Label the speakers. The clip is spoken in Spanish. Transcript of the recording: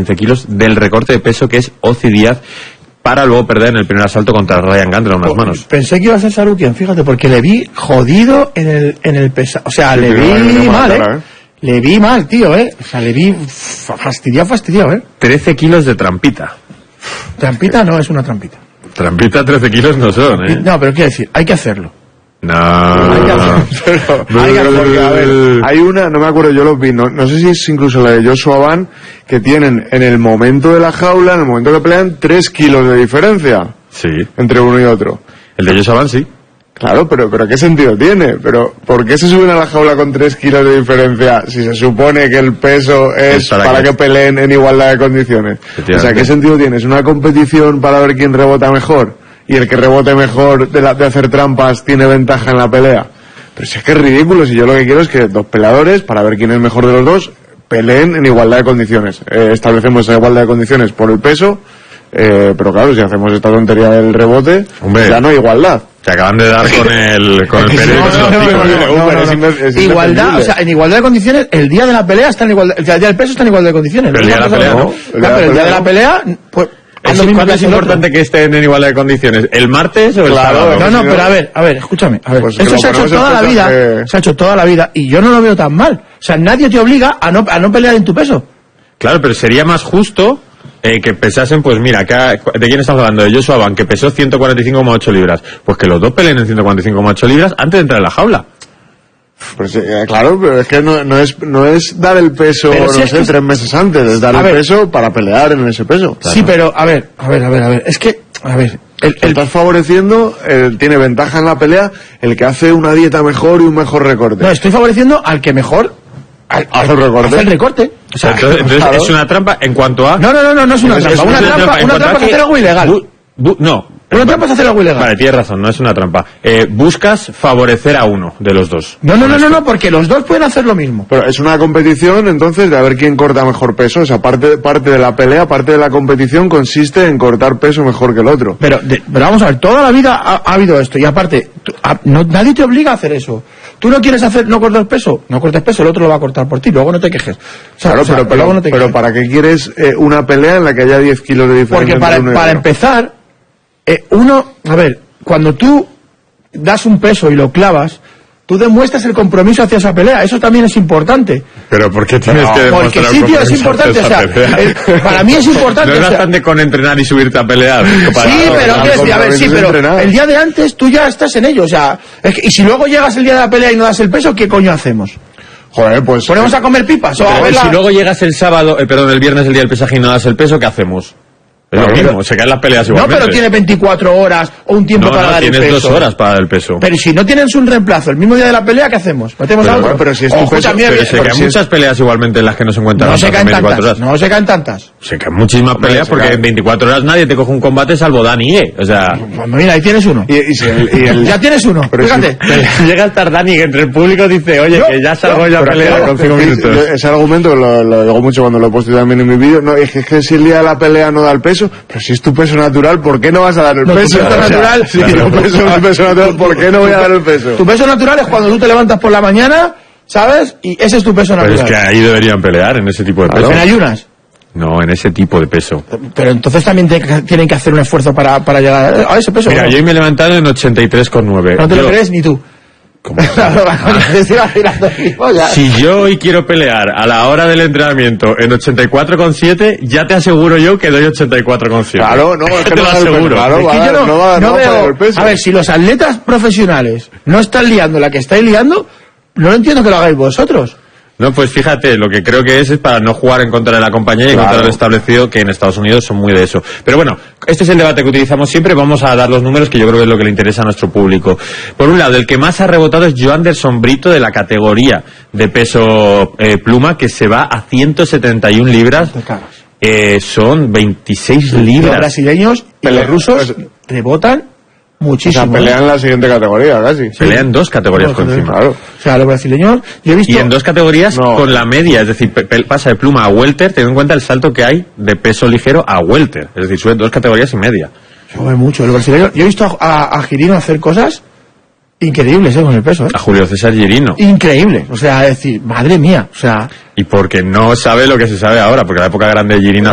Speaker 1: 15 kilos del recorte de peso que es Oci Díaz, para luego perder en el primer asalto contra Ryan Gandler unas manos.
Speaker 2: Pensé que iba a ser Sarukian, fíjate, porque le vi jodido en el pesado. O sea, le vi mal, Le vi mal, tío, O sea, le vi fastidiado,
Speaker 1: 13 kilos de trampita.
Speaker 2: Trampita no es una trampita.
Speaker 1: Trampita 13 kilos no son,
Speaker 2: No, pero quiero decir, hay que hacerlo.
Speaker 1: No.
Speaker 2: Hay que hacerlo.
Speaker 3: A ver, hay una, no me acuerdo, yo lo vi, no sé si es incluso la de Joshua Van, que tienen en el momento de la jaula, en el momento que pelean, 3 kilos de diferencia.
Speaker 1: Sí.
Speaker 3: Entre uno y otro.
Speaker 1: El de Joshua Van, sí.
Speaker 3: Claro, pero ¿qué sentido tiene? Pero ¿por qué se suben a la jaula con 3 kilos de diferencia si se supone que el peso es para que peleen en igualdad de condiciones? O sea, ¿qué sentido tiene? ¿Es una competición para ver quién rebota mejor? Y el que rebote mejor de hacer trampas tiene ventaja en la pelea. Pero si es que es ridículo, si yo lo que quiero es que dos peleadores, para ver quién es mejor de los dos, peleen en igualdad de condiciones. Establecemos esa igualdad de condiciones por el peso, pero claro, si hacemos esta tontería del rebote, hombre, ya no hay igualdad.
Speaker 1: Te acaban de dar con el
Speaker 2: periódico. Igualdad, o sea, en igualdad de condiciones, el día de la pelea está en igualdad, el día del peso está en igualdad de condiciones.
Speaker 1: Pero el día de la pelea no.
Speaker 2: Pero el día de la pelea, pues...
Speaker 1: ¿Cuándo es importante que estén en igualdad de condiciones? ¿El martes o el sábado?
Speaker 2: No, pero a ver, escúchame. Pues eso se ha hecho toda la vida. Se ha hecho toda la vida y yo no lo veo tan mal. O sea, nadie te obliga a no pelear en tu peso.
Speaker 1: Claro, pero sería más justo que pesasen, pues mira, ¿de quién estamos hablando? De Joshua Van, que pesó 145,8 libras. Pues que los dos peleen en 145,8 libras antes de entrar en la jaula.
Speaker 3: Pues claro, pero es que no es dar el peso, pero no sé, 3 meses antes, es dar el peso para pelear en ese peso. Claro.
Speaker 2: Sí, pero a ver, es que,
Speaker 3: estás favoreciendo, tiene ventaja en la pelea el que hace una dieta mejor y un mejor recorte.
Speaker 2: No, estoy favoreciendo al que mejor
Speaker 3: hace el recorte.
Speaker 1: O sea, entonces claro, es una trampa en cuanto a...
Speaker 2: No es una trampa. Una trampa es hacer algo ilegal. Una trampa es hacer algo ilegal.
Speaker 1: Vale, tienes razón, no es una trampa. Buscas favorecer a uno de los dos.
Speaker 2: No, porque los dos pueden hacer lo mismo.
Speaker 3: Pero es una competición, entonces, de a ver quién corta mejor peso. O sea, parte de la pelea, parte de la competición consiste en cortar peso mejor que el otro.
Speaker 2: Pero vamos a ver, toda la vida ha habido esto. Y aparte, nadie te obliga a hacer eso. Tú no quieres no cortar peso, no cortes peso, el otro lo va a cortar por ti, luego no te quejes.
Speaker 3: Claro, pero ¿para qué quieres una pelea en la que haya 10 kilos de diferencia?
Speaker 2: Porque para empezar... cuando tú das un peso y lo clavas, tú demuestras el compromiso hacia esa pelea, eso también es importante.
Speaker 1: Pero ¿por qué tienes que demostrar
Speaker 2: porque sí, tío, es importante, o sea, para mí es importante.
Speaker 1: No es bastante con entrenar y subirte a pelear.
Speaker 2: Pero el día de antes tú ya estás en ello, o sea, y si luego llegas el día de la pelea y no das el peso, ¿qué coño hacemos?
Speaker 3: Joder, pues...
Speaker 2: ¿Ponemos a comer pipas?
Speaker 1: Si luego llegas el viernes, el día del pesaje y no das el peso, ¿qué hacemos? Es lo mismo, se caen las peleas igualmente.
Speaker 2: No, pero tiene 24 horas o un tiempo para dar el peso.
Speaker 1: Tienes 2 horas para dar el peso.
Speaker 2: Pero si no tienes un reemplazo el mismo día de la pelea, ¿qué hacemos? ¿Metemos algo?
Speaker 3: Bueno, pero si es tu peso...
Speaker 1: Pero se caen muchas peleas igualmente en las que no se encuentran
Speaker 2: no se caen tantas. No se caen tantas.
Speaker 1: Se caen muchísimas peleas porque en 24 horas nadie te coge un combate salvo Dani, o sea...
Speaker 2: Pues mira, ahí tienes uno. Ya tienes uno, fíjate.
Speaker 1: Llega a estar Dani que entre el público dice, oye, que ya salgo yo a pelear con 5 minutos.
Speaker 3: Ese argumento lo digo mucho cuando lo he puesto también en mi vídeo. No, es que si el día de la pelea no da el peso, pero si es tu peso natural, ¿por qué no vas a dar el peso?
Speaker 2: Tu peso natural,
Speaker 3: si tu peso natural, ¿por qué no voy a dar el peso?
Speaker 2: Tu peso natural es cuando tú te levantas por la mañana, ¿sabes? Y ese es tu peso natural.
Speaker 1: Pero es que ahí deberían pelear, en ese tipo de peso.
Speaker 2: ¿En ayunas?
Speaker 1: No, en ese tipo de peso.
Speaker 2: Pero entonces también tienen que hacer un esfuerzo para llegar a ese peso.
Speaker 1: Mira, yo me he levantado en 83,9.
Speaker 2: No te lo crees ni tú.
Speaker 1: Si yo hoy quiero pelear a la hora del entrenamiento en 84,7, ya te aseguro yo que doy 84,7.
Speaker 3: Claro, no, es que te lo aseguro.
Speaker 2: No veo. A ver, si los atletas profesionales no están liando la que estáis liando, no lo entiendo que lo hagáis vosotros.
Speaker 1: No, pues fíjate, lo que creo que es para no jugar en contra de la compañía y en contra de lo establecido, que en Estados Unidos son muy de eso. Pero bueno, este es el debate que utilizamos siempre. Vamos a dar los números que yo creo que es lo que le interesa a nuestro público. Por un lado, el que más ha rebotado es Joanderson Brito, de la categoría de peso pluma, que se va a 171 libras. Son 26 libras.
Speaker 2: Los brasileños y los rusos rebotan muchísimo.
Speaker 3: O sea, pelean en la siguiente categoría, casi.
Speaker 1: Pelean 2 categorías por encima.
Speaker 3: Claro.
Speaker 2: O sea, los brasileños, yo he visto...
Speaker 1: Y en 2 categorías con la media, es decir, pasa de pluma a welter, teniendo en cuenta el salto que hay de peso ligero a welter. Es decir, sube 2 categorías y media.
Speaker 2: Sube mucho. Los brasileños, yo he visto a Girino hacer cosas increíbles, con el peso,
Speaker 1: A Julio César Girino.
Speaker 2: Increíble. O sea, es decir, madre mía, o sea...
Speaker 1: Y porque no sabe lo que se sabe ahora, porque la época grande de Girino